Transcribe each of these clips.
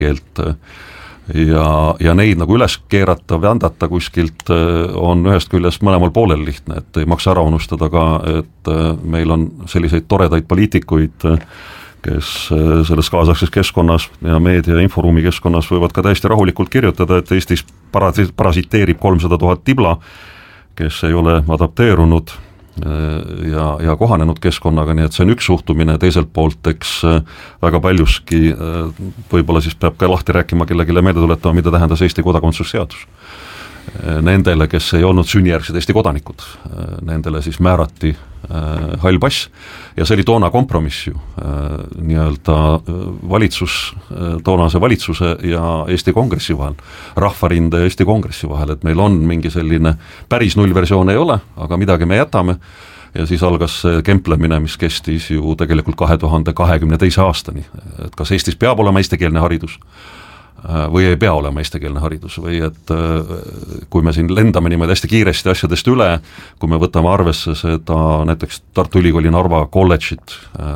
keelt ja neid nagu üles keerata või andata kuskilt on ühest küljest mõlemal poolel lihtne, et ei maksa ära unustada ka, et meil on selliseid toredaid poliitikuid, kes selles kaasakses keskkonnas ja meedia ja inforuumi keskkonnas võivad ka täiesti rahulikult kirjutada, et Eestis parasiteerib 300 000 tibla, kes ei ole adapteerunud ja kohanenud keskkonnaga, nii et see on üks suhtumine, teiselt poolt eks väga paljuski võib-olla siis peab ka lahti rääkima kellelegi meelde tuletama, mida tähendas Eesti kodakondsusseadus. Nendele, kes ei olnud sünnijärgsed Eesti kodanikud, nendele siis määrati hall pass ja see oli toona kompromiss ju nii-öelda toonase valitsuse ja Eesti Kongressi vahel, Rahvarinde ja Eesti Kongressi vahel, et meil on mingi selline päris nullversioon ei ole, aga midagi me jätame ja siis algas see kemplemine, mis kestis ju tegelikult 2022. aastani, et kas Eestis peab olema eestikeelne haridus või ei pea olema eestikeelne haridus või et kui me siin lendame niimoodi hästi kiiresti asjadest üle, kui me võtame arvesse seda näiteks Tartu Ülikooli Narva kolledžit,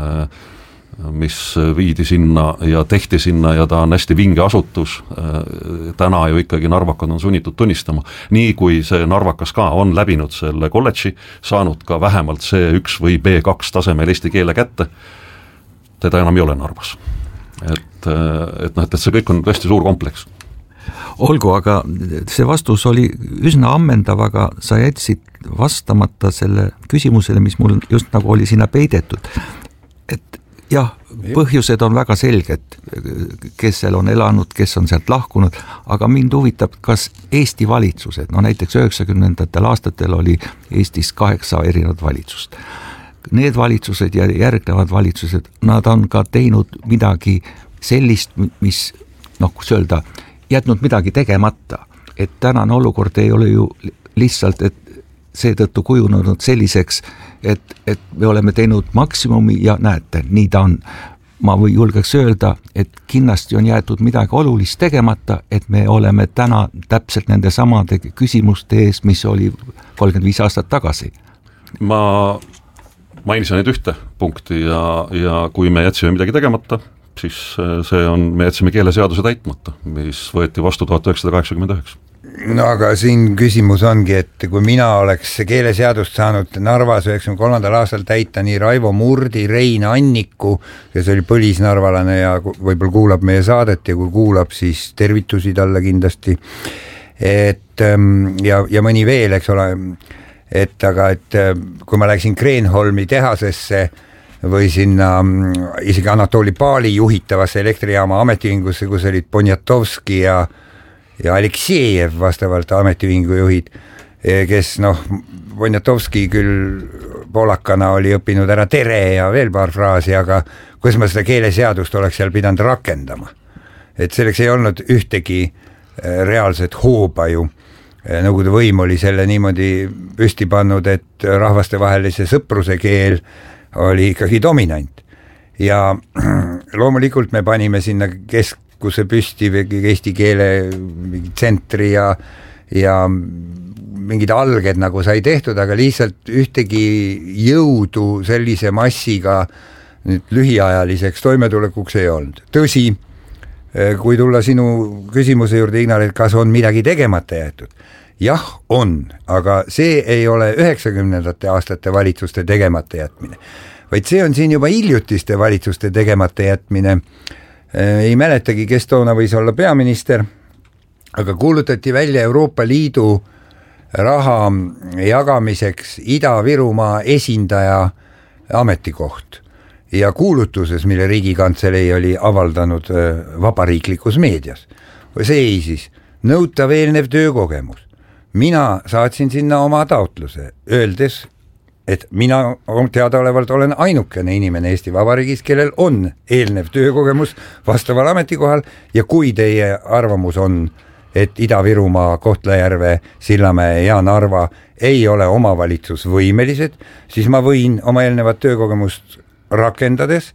mis viidi sinna ja tehti sinna ja ta on hästi vinge asutus, täna ju ikkagi narvakad on sunnitud tunnistama, nii kui see narvakas ka on läbinud selle kolledži, saanud ka vähemalt C1 või B2 tasemel eesti keele kätte, teda enam ei ole Narvas. Et see kõik on tõesti suur kompleks. Olgu, aga see vastus oli üsna ammendav, aga sa jätsid vastamata selle küsimusele, mis mul just nagu oli sinna peidetud. Et jah, põhjused on väga selged, kes seal on elanud, kes on sealt lahkunud, aga mind huvitab, kas Eesti valitsused, no näiteks 90. aastatel oli Eestis 8 erinevat valitsust. Need valitsused ja järgnevad valitsused, nad on ka teinud midagi sellist, mis, kus öelda, jätnud midagi tegemata. Et tänane olukord ei ole ju lihtsalt, et seetõttu kujunenud selliseks, et me oleme teinud maksimumi ja näete, nii ta on. Ma julgeks öelda, et kindlasti on jäetud midagi olulist tegemata, et me oleme täna täpselt nende samade küsimuste ees, mis oli 35 aastat tagasi. Ma mainisin neid ühte punkti ja kui me jätsime midagi tegemata, siis me jätsime keeleseaduse täitmata, mis võeti vastu 1989. No aga siin küsimus ongi, et kui mina oleks keeleseadust saanud Narvas 93. aastal täita nii Raivo Murdi, Rein Anniku, kes oli põlisnarvalane ja võib-olla kuulab meie saadet ja kui kuulab, siis tervitusi talle kindlasti. Ja mõni veel, eks ole, aga kui ma läksin Kreenholmi tehasesse või sinna isegi Anatoli Paali juhitavasse elektrijaama ametiühingusse, kus olid Bonjatovski ja Aleksejev vastavalt ametiühingu juhid, kes Bonjatovski küll poolakana oli õppinud ära tere ja veel paar fraasi, aga kuidas ma seda keeleseadust oleks seal pidanud rakendama. Et selleks ei olnud ühtegi reaalset hooba ju. Nõukogude võim oli selle niimoodi püsti pannud, et rahvastevahelise sõpruse keel oli ikkagi dominant. Ja loomulikult me panime sinna keskuse püsti eesti keele tsentri ja mingid alged nagu sai tehtud, aga lihtsalt ühtegi jõudu sellise massiga nüüd lühiajaliseks toimetulekuks ei olnud. Tõsi, kui tulla sinu küsimuse juurde, Ignar, et kas on midagi tegemata jäetud? Jah, on, aga see ei ole 90. aastate valitsuste tegemata jätmine, vaid see on siin juba hiljutiste valitsuste tegemata jätmine. Ei mäletagi, kes toona võis olla peaminister, aga kuulutati välja Euroopa Liidu raha jagamiseks Ida-Virumaa esindaja ametikoht ja kuulutuses, mille Riigikantselei oli avaldanud vabariiklikus meedias. Seisis nõutav eelnev töökogemus. Mina saatsin sinna oma taotluse, öeldes, et mina teadaolevalt olen ainukene inimene Eesti Vabariigis, kellel on eelnev töökogemus vastaval ametikohal ja kui teie arvamus on, et Ida-Virumaa, Kohtla-Järve, Sillamäe ja Narva ei ole omavalitsusvõimelised, siis ma võin oma eelnevat töökogemust rakendades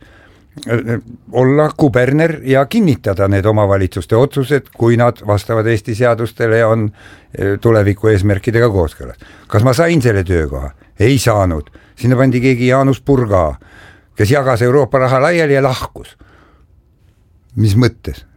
olla kuberner ja kinnitada need omavalitsuste otsused, kui nad vastavad Eesti seadustele ja on tuleviku eesmärkidega kooskõlas. Kas ma sain selle töökoha? Ei saanud. Sinna pandi keegi Jaanus Purga, kes jagas Euroopa raha laiali ja lahkus. Mis mõttes?